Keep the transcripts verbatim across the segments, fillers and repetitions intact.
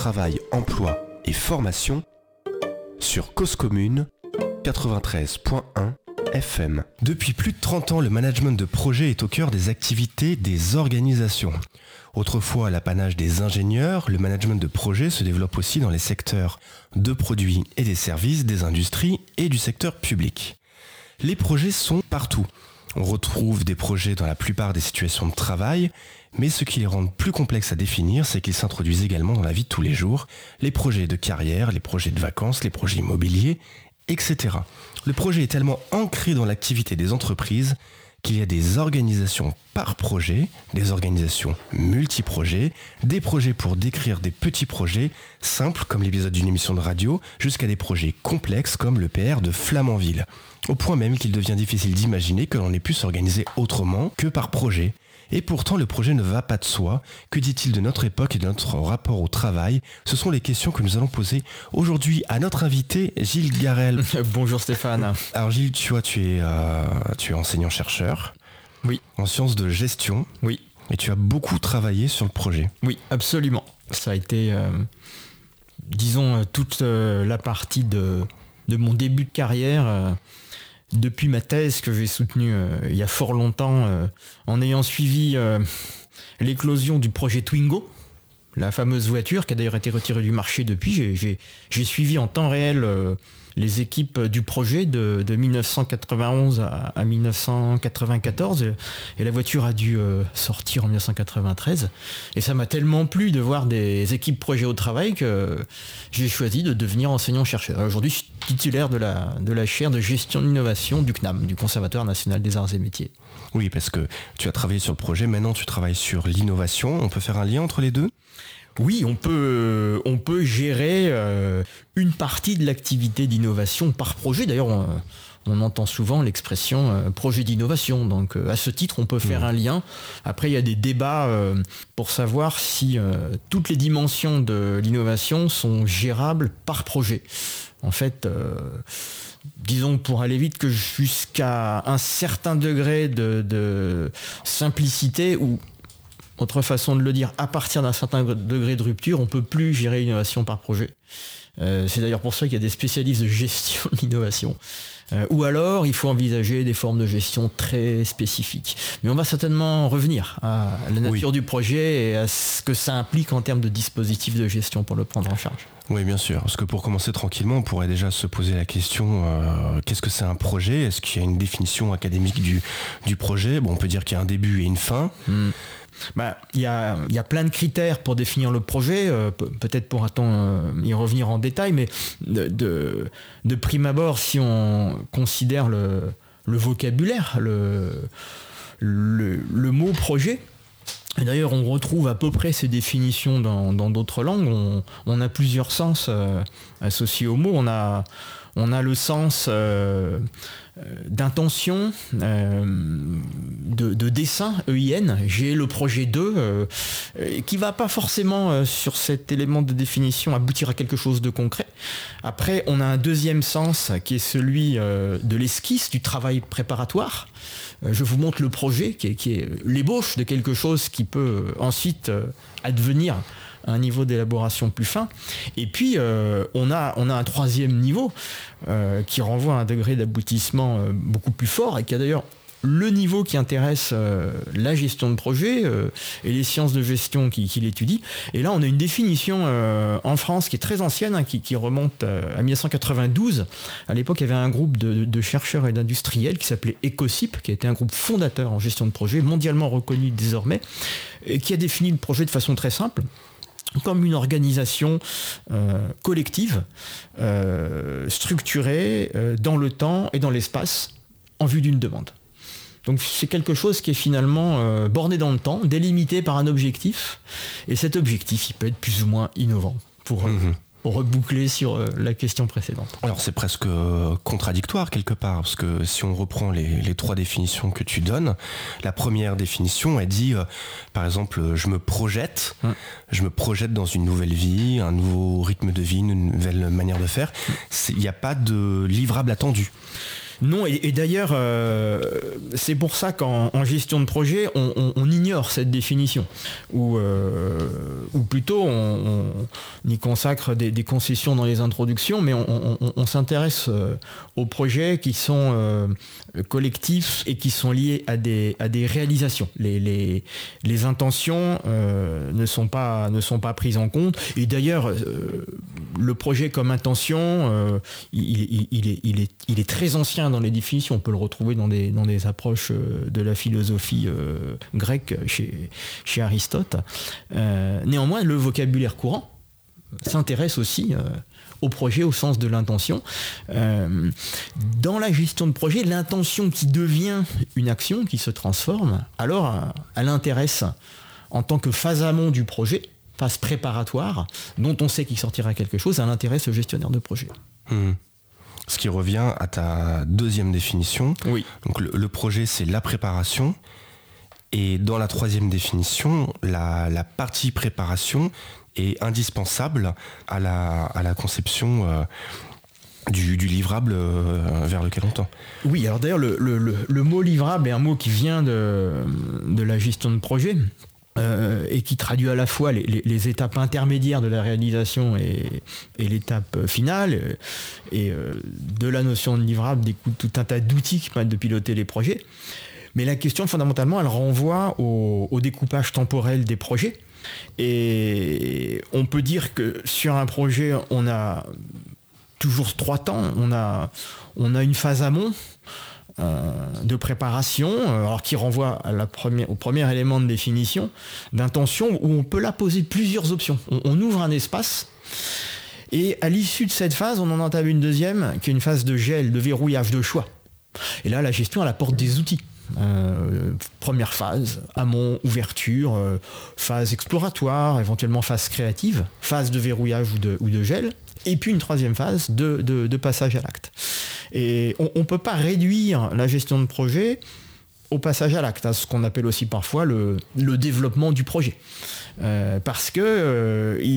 travail, emploi et formation sur Cause Commune quatre-vingt-treize point un F M. Depuis plus de trente ans, le management de projet est au cœur des activités des organisations. Autrefois à l'apanage des ingénieurs, le management de projet se développe aussi dans les secteurs de produits et des services, des industries et du secteur public. Les projets sont partout. On retrouve des projets dans la plupart des situations de travail, mais ce qui les rend plus complexes à définir, c'est qu'ils s'introduisent également dans la vie de tous les jours, les projets de carrière, les projets de vacances, les projets immobiliers, et cetera. Le projet est tellement ancré dans l'activité des entreprises qu'il y a des organisations par projet, des organisations multi-projets, des projets pour décrire des petits projets simples comme l'épisode d'une émission de radio, jusqu'à des projets complexes comme le P R de Flamanville. Au point même qu'il devient difficile d'imaginer que l'on ait pu s'organiser autrement que par projet. Et pourtant, le projet ne va pas de soi. Que dit-il de notre époque et de notre rapport au travail ? Ce sont les questions que nous allons poser aujourd'hui à notre invité, Gilles Garel. Bonjour Stéphane. Alors Gilles, tu vois, tu es, euh, tu es enseignant-chercheur. Oui. En sciences de gestion. Oui. Et tu as beaucoup travaillé sur le projet. Oui, absolument. Ça a été, euh, disons, toute euh, la partie de, de mon début de carrière... Euh, Depuis ma thèse que j'ai soutenue euh, il y a fort longtemps, euh, en ayant suivi euh, l'éclosion du projet Twingo, la fameuse voiture qui a d'ailleurs été retirée du marché depuis, j'ai, j'ai, j'ai suivi en temps réel euh, les équipes du projet de, de dix-neuf cent quatre-vingt-onze à, à dix-neuf cent quatre-vingt-quatorze, et, et la voiture a dû euh, sortir en dix-neuf cent quatre-vingt-treize. Et ça m'a tellement plu de voir des équipes projet au travail que j'ai choisi de devenir enseignant-chercheur. Aujourd'hui, je suis titulaire de la, de la chaire de gestion de l'innovation du C N A M, du Conservatoire national des arts et métiers. Oui, parce que tu as travaillé sur le projet, maintenant tu travailles sur l'innovation. On peut faire un lien entre les deux ? Oui, on peut, on peut gérer euh, une partie de l'activité d'innovation par projet. D'ailleurs, on, on entend souvent l'expression euh, projet d'innovation. Donc, euh, à ce titre, on peut faire mmh. un lien. Après, il y a des débats euh, pour savoir si euh, toutes les dimensions de l'innovation sont gérables par projet. En fait, euh, disons pour aller vite que jusqu'à un certain degré de, de simplicité ou autre façon de le dire, à partir d'un certain degré de rupture, on ne peut plus gérer l'innovation par projet. Euh, c'est d'ailleurs pour ça qu'il y a des spécialistes de gestion de l'innovation. Euh, ou alors, il faut envisager des formes de gestion très spécifiques. Mais on va certainement revenir à la nature oui. du projet et à ce que ça implique en termes de dispositifs de gestion pour le prendre en charge. Oui, bien sûr. Parce que pour commencer tranquillement, on pourrait déjà se poser la question, euh, qu'est-ce que c'est un projet ? Est-ce qu'il y a une définition académique du, du projet ? Bon, on peut dire qu'il y a un début et une fin. Mmh. Bah, il y a, y a plein de critères pour définir le projet, euh, peut-être pourra-t-on euh, y revenir en détail, mais de, de, de prime abord, si on considère le, le vocabulaire, le, le, le mot projet, et d'ailleurs on retrouve à peu près ces définitions dans, dans d'autres langues, on, on a plusieurs sens euh, associés au mot, on a, on a le sens... Euh, d'intention, euh, de, de dessin, E I N. J'ai le projet deux, euh, qui va pas forcément, euh, sur cet élément de définition, aboutir à quelque chose de concret. Après, on a un deuxième sens, qui est celui euh, de l'esquisse, du travail préparatoire. Euh, je vous montre le projet, qui est, qui est l'ébauche de quelque chose qui peut euh, ensuite euh, advenir un niveau d'élaboration plus fin. Et puis, euh, on, a, on a un troisième niveau euh, qui renvoie à un degré d'aboutissement euh, beaucoup plus fort et qui a d'ailleurs le niveau qui intéresse euh, la gestion de projet euh, et les sciences de gestion qui, qui l'étudient. Et là, on a une définition euh, en France qui est très ancienne, hein, qui, qui remonte euh, à dix-neuf cent quatre-vingt-douze. À l'époque, il y avait un groupe de, de chercheurs et d'industriels qui s'appelait EcoCIP, qui a été un groupe fondateur en gestion de projet, mondialement reconnu désormais, et qui a défini le projet de façon très simple, comme une organisation euh, collective, euh, structurée euh, dans le temps et dans l'espace, en vue d'une demande. Donc c'est quelque chose qui est finalement euh, borné dans le temps, délimité par un objectif, et cet objectif, il peut être plus ou moins innovant, pour, mmh. pour reboucler sur euh, la question précédente. Alors c'est presque contradictoire quelque part, parce que si on reprend les, les trois définitions que tu donnes, la première définition, elle dit, euh, par exemple, je me projette, mmh. je me projette dans une nouvelle vie, un nouveau rythme de vie, une nouvelle manière de faire. Il n'y a pas de livrable attendu. Non, et, et d'ailleurs, euh, c'est pour ça qu'en en gestion de projet, on, on, on ignore cette définition. Ou, euh, ou plutôt, on, on y consacre des, des concessions dans les introductions, mais on, on, on s'intéresse euh, aux projets qui sont euh, collectifs et qui sont liés à des, à des réalisations. Les, les, les intentions euh, ne sont pas, ne sont pas prises en compte. Et d'ailleurs, euh, le projet comme intention, euh, il, il, il, est, il, est, il est très ancien dans les définitions. On peut le retrouver dans des, dans des approches de la philosophie euh, grecque chez, chez Aristote. Euh, néanmoins, le vocabulaire courant s'intéresse aussi euh, au projet au sens de l'intention. Euh, dans la gestion de projet, l'intention qui devient une action, qui se transforme, alors elle intéresse en tant que phase amont du projet, phase préparatoire, dont on sait qu'il sortira quelque chose, elle intéresse le gestionnaire de projet. Mmh. Ce qui revient à ta deuxième définition. Oui. Donc le, le projet, c'est la préparation. Et dans la troisième définition, la, la partie préparation est indispensable à la, à la conception euh, du, du livrable euh, vers lequel on tend. Oui, alors d'ailleurs, le, le, le, le mot livrable est un mot qui vient de, de la gestion de projet. Euh, et qui traduit à la fois les, les, les étapes intermédiaires de la réalisation et, et l'étape finale. Et euh, de la notion de livrable découle tout un tas d'outils qui permettent de piloter les projets. Mais la question, fondamentalement, elle renvoie au, au découpage temporel des projets. Et on peut dire que sur un projet, on a toujours trois temps. On a, on a une phase amont, Euh, de préparation, euh, alors qui renvoie à la première, au premier élément de définition, d'intention, où on peut là poser plusieurs options. On, on ouvre un espace, et à l'issue de cette phase, on en entame une deuxième, qui est une phase de gel, de verrouillage, de choix. Et là, la gestion, elle apporte des outils. Euh, première phase, amont, ouverture, euh, phase exploratoire, éventuellement phase créative, phase de verrouillage ou de, ou de gel, et puis une troisième phase de, de, de passage à l'acte. Et on ne peut pas réduire la gestion de projet au passage à l'acte, hein, ce qu'on appelle aussi parfois le, le développement du projet. Euh, parce que euh, il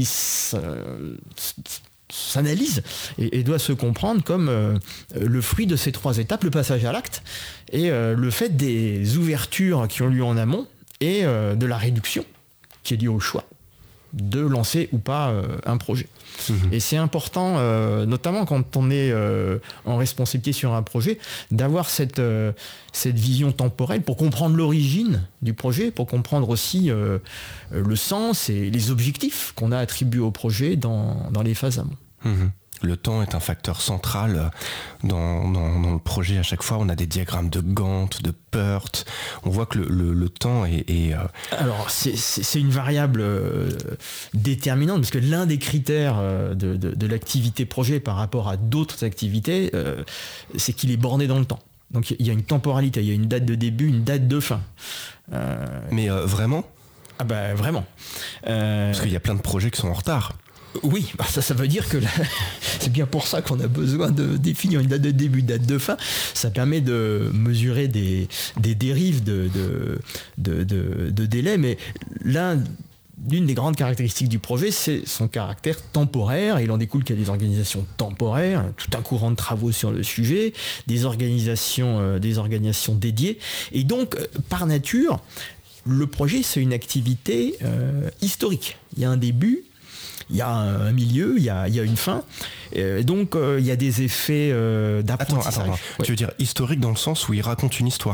s'analyse et, et doit se comprendre comme euh, le fruit de ces trois étapes, le passage à l'acte, et euh, le fait des ouvertures qui ont lieu en amont et euh, de la réduction qui est liée au choix de lancer ou pas euh, un projet. Mmh. Et c'est important, euh, notamment quand on est euh, en responsabilité sur un projet, d'avoir cette, euh, cette vision temporelle pour comprendre l'origine du projet, pour comprendre aussi euh, le sens et les objectifs qu'on a attribués au projet dans, dans les phases amont. Mmh. Le temps est un facteur central dans, dans, dans le projet. À chaque fois, on a des diagrammes de Gantt, de Peart. On voit que le, le, le temps est... est euh... Alors, c'est, c'est, c'est une variable euh, déterminante, parce que l'un des critères euh, de, de, de l'activité projet par rapport à d'autres activités, euh, c'est qu'il est borné dans le temps. Donc, il y a une temporalité, il y a une date de début, une date de fin. Euh... Mais euh, vraiment ? Ah bah, vraiment. Euh... Parce qu'il y a plein de projets qui sont en retard. Oui, bah ça, ça veut dire que là, c'est bien pour ça qu'on a besoin de définir une date de début, une date de fin. Ça permet de mesurer des, des dérives de, de, de, de, de délai, mais l'un, l'une des grandes caractéristiques du projet, c'est son caractère temporaire. Il en découle qu'il y a des organisations temporaires, tout un courant de travaux sur le sujet, des organisations, euh, des organisations dédiées. Et donc, par nature, le projet, c'est une activité euh, historique. Il y a un début, il y a un milieu, il y a, il y a une fin. Euh, donc, euh, il y a des effets euh, d'apprentissage. Attends, attends, attends. Ouais. Tu veux dire historique dans le sens où il raconte une histoire ?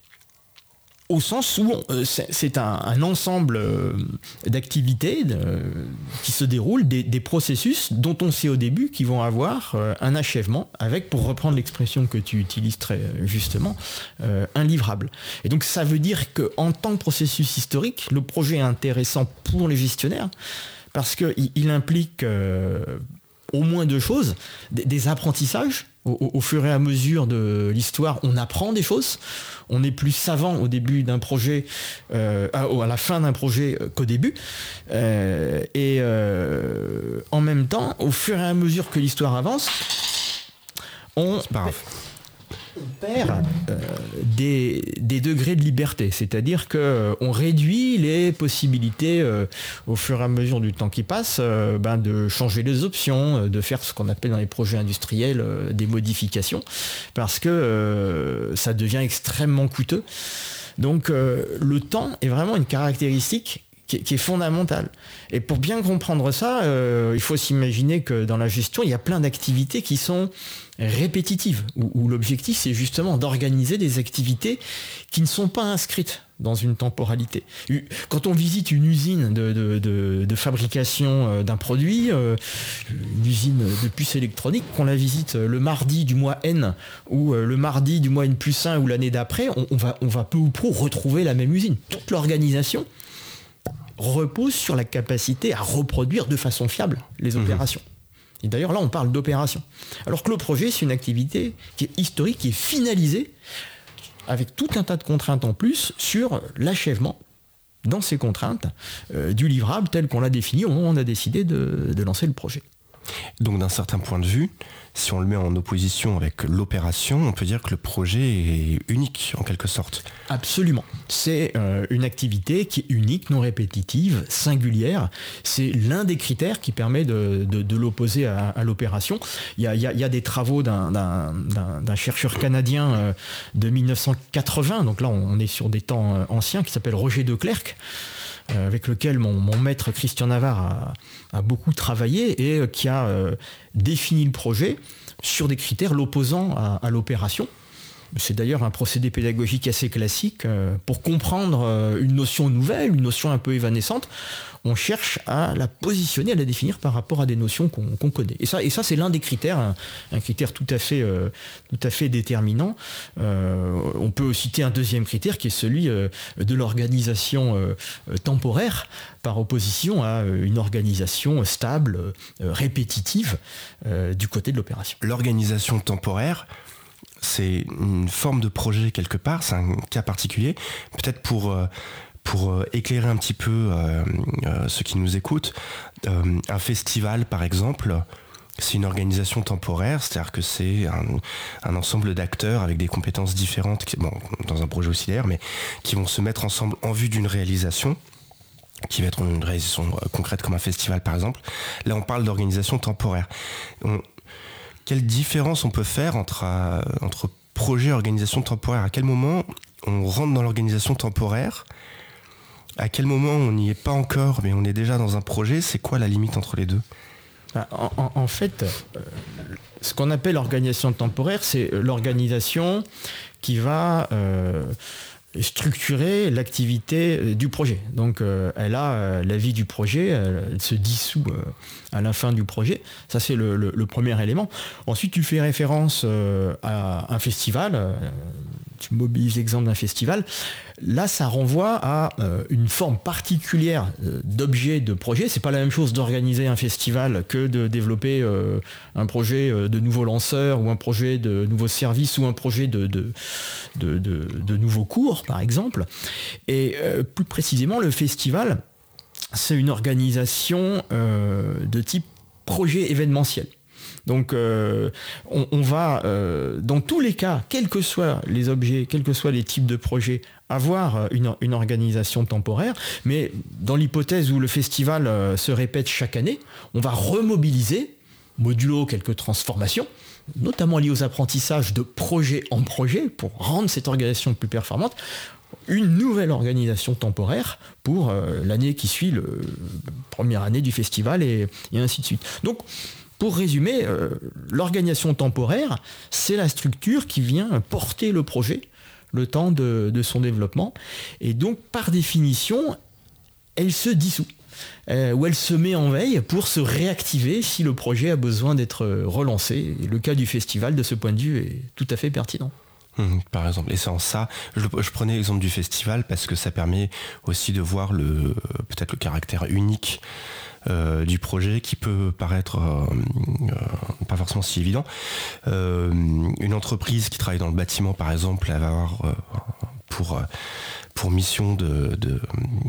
Au sens où euh, c'est, c'est un, un ensemble euh, d'activités de, qui se déroulent, des, des processus dont on sait au début qu'ils vont avoir euh, un achèvement avec, pour reprendre l'expression que tu utilises très justement, euh, un livrable. Et donc ça veut dire qu'en tant que processus historique, le projet est intéressant pour les gestionnaires, parce qu'il il implique euh, au moins deux choses, des, des apprentissages. Au, au fur et à mesure de l'histoire, on apprend des choses. On est plus savant au début d'un projet, euh, à, à la fin d'un projet euh, qu'au début. Euh, et euh, en même temps, au fur et à mesure que l'histoire avance, on... C'est pas grave. perd euh, des, des degrés de liberté, c'est-à-dire qu'on euh, réduit les possibilités euh, au fur et à mesure du temps qui passe euh, ben, de changer les options, euh, de faire ce qu'on appelle dans les projets industriels euh, des modifications, parce que euh, ça devient extrêmement coûteux. Donc euh, le temps est vraiment une caractéristique qui est, qui est fondamentale. Et pour bien comprendre ça, euh, il faut s'imaginer que dans la gestion, il y a plein d'activités qui sont répétitives, où, où l'objectif c'est justement d'organiser des activités qui ne sont pas inscrites dans une temporalité. Quand on visite une usine de, de, de, de fabrication d'un produit, euh, une usine de puces électroniques, qu'on la visite le mardi du mois N ou le mardi du mois N plus un ou l'année d'après, on, on, va, on va peu ou prou retrouver la même usine. Toute l'organisation repose sur la capacité à reproduire de façon fiable les opérations. Et d'ailleurs là on parle d'opération. Alors que le projet c'est une activité qui est historique, qui est finalisée, avec tout un tas de contraintes en plus sur l'achèvement, dans ces contraintes, euh, du livrable tel qu'on l'a défini au moment où on a décidé de, de lancer le projet. Donc d'un certain point de vue, si on le met en opposition avec l'opération, on peut dire que le projet est unique en quelque sorte. Absolument. C'est euh, une activité qui est unique, non répétitive, singulière. C'est l'un des critères qui permet de, de, de l'opposer à, à l'opération. Il y a, il y a, il y a des travaux d'un, d'un, d'un, d'un chercheur canadien euh, de mille neuf cent quatre-vingts, donc là on est sur des temps euh, anciens, qui s'appelle Roger de Clercq, Euh, avec lequel mon, mon maître Christian Navarre a, a beaucoup travaillé et euh, qui a euh, défini le projet sur des critères l'opposant à, à l'opération. C'est d'ailleurs un procédé pédagogique assez classique. Euh, pour comprendre euh, une notion nouvelle, une notion un peu évanescente, on cherche à la positionner, à la définir par rapport à des notions qu'on, qu'on connaît. Et ça, et ça, c'est l'un des critères, un, un critère tout à fait, euh, tout à fait déterminant. Euh, on peut citer un deuxième critère qui est celui euh, de l'organisation euh, temporaire, par opposition à une organisation stable, euh, répétitive euh, du côté de l'opération. L'organisation temporaire, c'est une forme de projet quelque part, c'est un cas particulier. Peut-être pour... Euh, Pour éclairer un petit peu euh, euh, ceux qui nous écoutent, euh, un festival par exemple, c'est une organisation temporaire, c'est-à-dire que c'est un, un ensemble d'acteurs avec des compétences différentes, qui, bon, dans un projet auxiliaire, mais qui vont se mettre ensemble en vue d'une réalisation, qui va être une réalisation concrète comme un festival par exemple. Là on parle d'organisation temporaire. On, quelle différence on peut faire entre, euh, entre projet et organisation temporaire ? À quel moment on rentre dans l'organisation temporaire ? À quel moment on n'y est pas encore, mais on est déjà dans un projet ? C'est quoi la limite entre les deux ? En, en, en fait, euh, ce qu'on appelle l'organisation temporaire, c'est l'organisation qui va euh, structurer l'activité du projet. Donc euh, elle a euh, la vie du projet, elle, elle se dissout euh, à la fin du projet. Ça c'est le, le, le premier élément. Ensuite tu fais référence euh, à un festival, euh, tu mobilises l'exemple d'un festival. Là, ça renvoie à euh, une forme particulière euh, d'objet de projet. C'est pas la même chose d'organiser un festival que de développer euh, un projet euh, de nouveaux lanceurs ou un projet de nouveaux services ou un projet de, de, de, de, de nouveaux cours, par exemple. Et euh, plus précisément, le festival, c'est une organisation euh, de type projet événementiel. Donc euh, on, on va, euh, dans tous les cas, quels que soient les objets, quels que soient les types de projets, avoir une, une organisation temporaire, mais dans l'hypothèse où le festival euh, se répète chaque année, on va remobiliser, modulo quelques transformations, notamment liées aux apprentissages de projet en projet, pour rendre cette organisation plus performante, une nouvelle organisation temporaire pour euh, l'année qui suit, la première année du festival, et, et ainsi de suite. Donc, pour résumer, euh, l'organisation temporaire, c'est la structure qui vient porter le projet le temps de, de son développement. Et donc, par définition, elle se dissout. Euh, ou elle se met en veille pour se réactiver si le projet a besoin d'être relancé. Et le cas du festival, de ce point de vue, est tout à fait pertinent. Mmh, par exemple, et c'est en ça, je, je prenais l'exemple du festival parce que ça permet aussi de voir le, peut-être le caractère unique Euh, du projet qui peut paraître euh, euh, pas forcément si évident. Euh, une entreprise qui travaille dans le bâtiment, par exemple, elle va avoir euh, pour, pour mission de, de,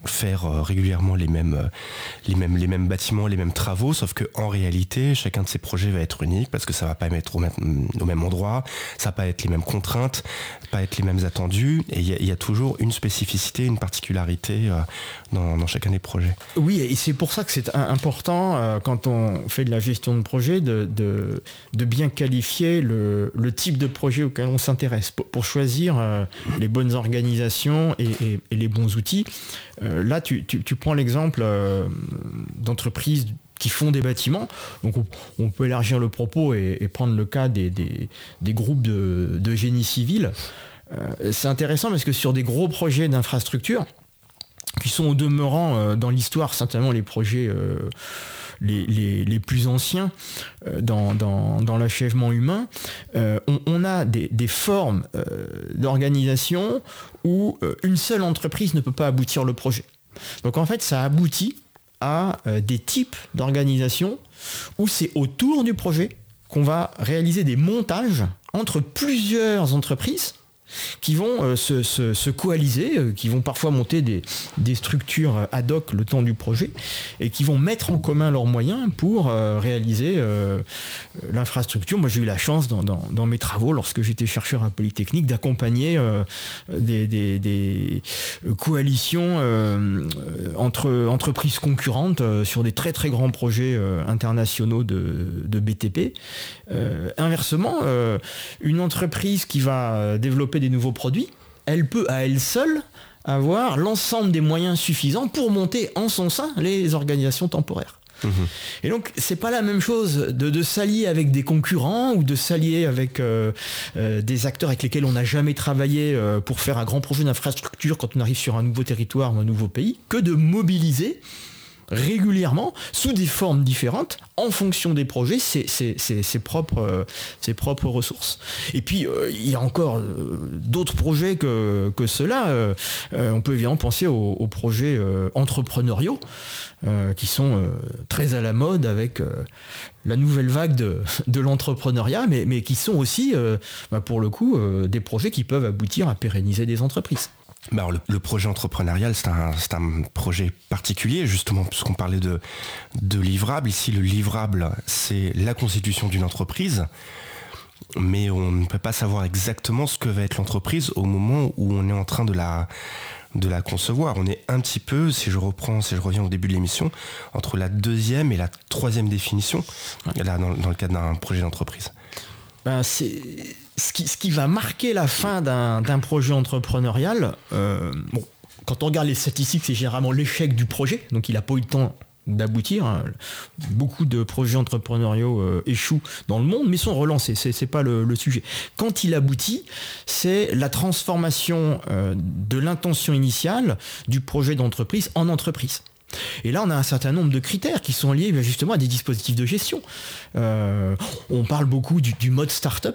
faire euh, régulièrement les mêmes, euh, les mêmes, les mêmes bâtiments, les mêmes travaux, sauf qu'en réalité, chacun de ces projets va être unique parce que ça va pas être au même, au même endroit, ça va pas être les mêmes contraintes, pas être les mêmes attendus, et il y, y a toujours une spécificité, une particularité euh, dans, dans chacun des projets. Oui, et c'est pour ça que c'est important euh, quand on fait de la gestion de projet de, de, de bien qualifier le, le type de projet auquel on s'intéresse pour, pour choisir euh, les bonnes organisations et, et, et les bons outils. Euh, là, tu, tu, tu prends l'exemple euh, d'entreprises qui font des bâtiments. Donc on, on peut élargir le propos et, et prendre le cas des, des, des groupes de, de génie civil. Euh, c'est intéressant parce que sur des gros projets d'infrastructure, qui sont au demeurant euh, dans l'histoire certainement les projets euh, les, les, les plus anciens euh, dans, dans, dans l'achèvement humain, euh, on, on a des, des formes euh, d'organisation où euh, une seule entreprise ne peut pas aboutir le projet. Donc en fait ça aboutit à euh, des types d'organisation où c'est autour du projet qu'on va réaliser des montages entre plusieurs entreprises qui vont euh, se, se, se coaliser, euh, qui vont parfois monter des, des structures ad hoc le temps du projet et qui vont mettre en commun leurs moyens pour euh, réaliser euh, l'infrastructure. Moi j'ai eu la chance dans, dans, dans mes travaux, lorsque j'étais chercheur à Polytechnique, d'accompagner euh, des, des, des coalitions euh, entre entreprises concurrentes euh, sur des très très grands projets euh, internationaux de, de B T P. Euh, inversement, euh, une entreprise qui va développer des nouveaux produits, elle peut à elle seule avoir l'ensemble des moyens suffisants pour monter en son sein les organisations temporaires. Mmh. Et donc c'est pas la même chose de, de s'allier avec des concurrents ou de s'allier avec euh, euh, des acteurs avec lesquels on n'a jamais travaillé euh, pour faire un grand projet d'infrastructure quand on arrive sur un nouveau territoire ou un nouveau pays, que de mobiliser régulièrement, sous des formes différentes, en fonction des projets, ses, ses, ses, ses, propres, euh, ses propres ressources. Et puis, euh, il y a encore euh, d'autres projets que, que ceux-là. Euh, euh, on peut évidemment penser aux, aux projets euh, entrepreneuriaux, euh, qui sont euh, très à la mode avec euh, la nouvelle vague de, de l'entrepreneuriat, mais, mais qui sont aussi, euh, bah, pour le coup, euh, des projets qui peuvent aboutir à pérenniser des entreprises. Bah alors le, le projet entrepreneurial, c'est un, c'est un projet particulier, justement, puisqu'on parlait de, de livrable. Ici, le livrable, c'est la constitution d'une entreprise, mais on ne peut pas savoir exactement ce que va être l'entreprise au moment où on est en train de la, de la concevoir. On est un petit peu, si je reprends, si je reviens au début de l'émission, entre la deuxième et la troisième définition, là, dans, dans le cadre d'un projet d'entreprise. Ben c'est... Ce qui, ce qui va marquer la fin d'un, d'un projet entrepreneurial, euh, bon, quand on regarde les statistiques, c'est généralement l'échec du projet, donc il n'a pas eu le temps d'aboutir. Hein. Beaucoup de projets entrepreneuriaux euh, échouent dans le monde, mais sont relancés, c'est, c'est pas le, le sujet. Quand il aboutit, c'est la transformation euh, de l'intention initiale du projet d'entreprise en entreprise. Et là, on a un certain nombre de critères qui sont liés justement à des dispositifs de gestion. Euh, on parle beaucoup du, du mode start-up,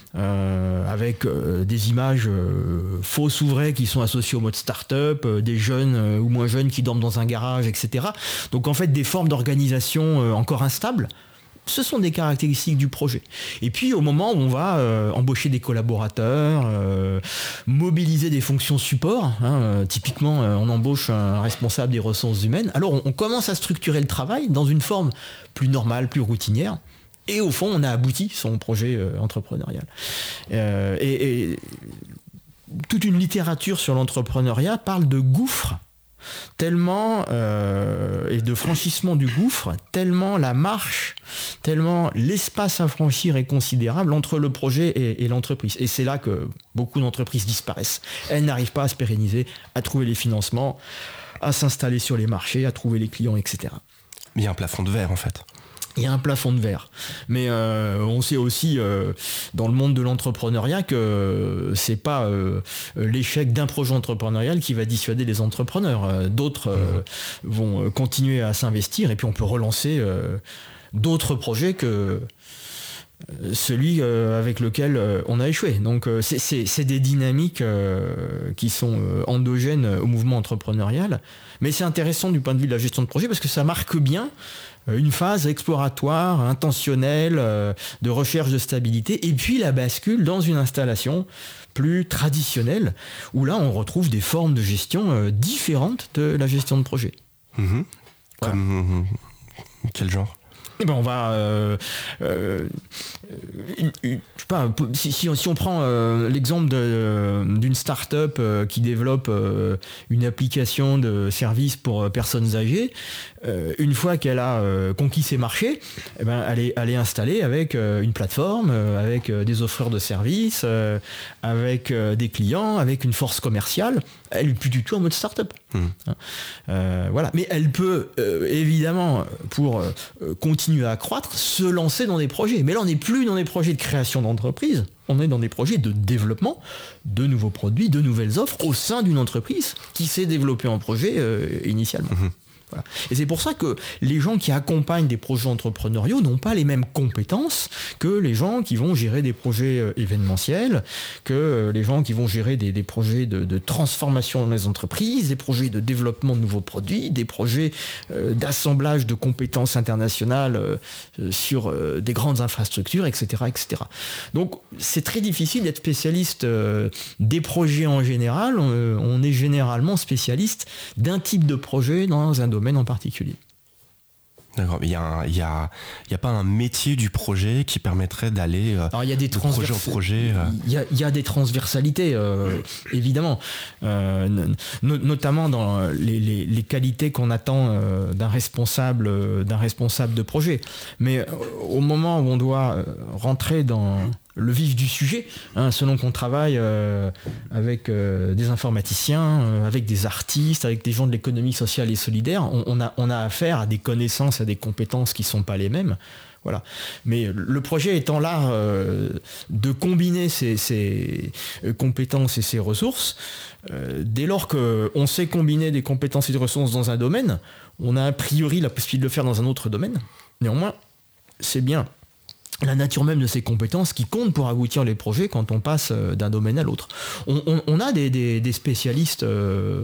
euh, avec euh, des images euh, fausses ou vraies qui sont associées au mode start-up, euh, des jeunes euh, ou moins jeunes qui dorment dans un garage, et cetera. Donc en fait, des formes d'organisation euh, encore instables. Ce sont des caractéristiques du projet. Et puis au moment où on va euh, embaucher des collaborateurs, euh, mobiliser des fonctions support, hein, euh, typiquement euh, on embauche un responsable des ressources humaines, alors on, on commence à structurer le travail dans une forme plus normale, plus routinière, et au fond on a abouti son projet euh, entrepreneurial. Euh, et, et toute une littérature sur l'entrepreneuriat parle de gouffre, tellement euh, et de franchissement du gouffre, tellement la marche, tellement l'espace à franchir est considérable entre le projet et, et l'entreprise. Et c'est là que beaucoup d'entreprises disparaissent. Elles n'arrivent pas à se pérenniser, à trouver les financements, à s'installer sur les marchés, à trouver les clients, et cetera. Il y a un plafond de verre en fait. Il y a un plafond de verre. Mais euh, on sait aussi euh, dans le monde de l'entrepreneuriat que c'est pas euh, l'échec d'un projet entrepreneurial qui va dissuader les entrepreneurs. D'autres euh, vont continuer à s'investir et puis on peut relancer euh, d'autres projets que celui euh, avec lequel euh, on a échoué. Donc euh, c'est, c'est, c'est des dynamiques euh, qui sont euh, endogènes au mouvement entrepreneurial. Mais c'est intéressant du point de vue de la gestion de projet parce que ça marque bien une phase exploratoire, intentionnelle, euh, de recherche de stabilité, et puis la bascule dans une installation plus traditionnelle, où là on retrouve des formes de gestion euh, différentes de la gestion de projet. Mmh. Voilà. Comme quel genre ? Eh ben on va, euh, euh, une, une, je sais pas, si, si, si on prend euh, l'exemple de, d'une start-up euh, qui développe euh, une application de service pour euh, personnes âgées, euh, une fois qu'elle a euh, conquis ses marchés, eh ben elle est, elle est installée avec euh, une plateforme, euh, avec euh, des offreurs de services, euh, avec euh, des clients, avec une force commerciale. Elle n'est plus du tout en mode start-up. Mmh. Euh, voilà. Mais elle peut euh, évidemment, pour euh, continuer à croître, se lancer dans des projets. Mais là, on n'est plus dans des projets de création d'entreprise. On est dans des projets de développement de nouveaux produits, de nouvelles offres au sein d'une entreprise qui s'est développée en projet euh, initialement. Mmh. Voilà. Et c'est pour ça que les gens qui accompagnent des projets entrepreneuriaux n'ont pas les mêmes compétences que les gens qui vont gérer des projets euh, événementiels, que euh, les gens qui vont gérer des, des projets de, de transformation dans les entreprises, des projets de développement de nouveaux produits, des projets euh, d'assemblage de compétences internationales euh, sur euh, des grandes infrastructures, et cetera, et cetera. Donc c'est très difficile d'être spécialiste euh, des projets en général. On, euh, on est généralement spécialiste d'un type de projet dans un domaine en particulier. D'accord, mais il n'y a, y a, y a pas un métier du projet qui permettrait d'aller euh, Alors, y a des de projet en projet euh... Il y, y a des transversalités, euh, évidemment, euh, no, notamment dans les, les, les qualités qu'on attend euh, d'un responsable, euh, d'un responsable de projet. Mais euh, au moment où on doit euh, rentrer dans le vif du sujet, hein, selon qu'on travaille euh, avec euh, des informaticiens, euh, avec des artistes, avec des gens de l'économie sociale et solidaire, on, on, a, on a affaire à des connaissances, à des compétences qui ne sont pas les mêmes. Voilà. Mais le projet étant là euh, de combiner ces, ces compétences et ces ressources, euh, dès lors qu'on sait combiner des compétences et des ressources dans un domaine, on a a priori la possibilité de le faire dans un autre domaine. Néanmoins, c'est bien la nature même de ces compétences qui compte pour aboutir les projets quand on passe d'un domaine à l'autre. On, on, on a des, des, des spécialistes euh,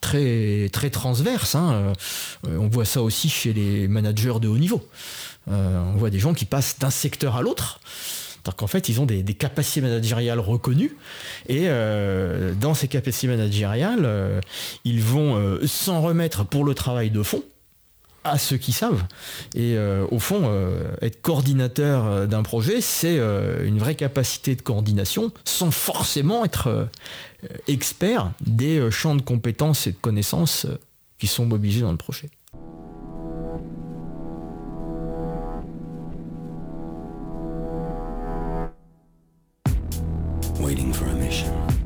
très, très transverses. Hein. Euh, on voit ça aussi chez les managers de haut niveau. Euh, on voit des gens qui passent d'un secteur à l'autre. C'est-à-dire qu'en fait, ils ont des, des capacités managériales reconnues. Et euh, dans ces capacités managériales, euh, ils vont euh, s'en remettre pour le travail de fond à ceux qui savent. Et euh, au fond, euh, être coordinateur d'un projet, c'est euh, une vraie capacité de coordination sans forcément être euh, expert des euh, champs de compétences et de connaissances euh, qui sont mobilisés dans le projet. Waiting for a mission.